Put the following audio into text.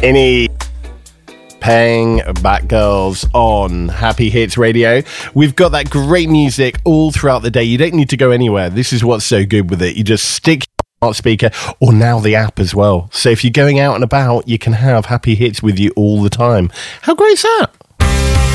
Any paying back girls on Happy Hits Radio. We've got that great music all throughout the day. You don't need to go anywhere. This is what's so good with it. You just stick your smart speaker, or now the app as well. So if you're going out and about, you can have Happy Hits with you all the time. How great is that?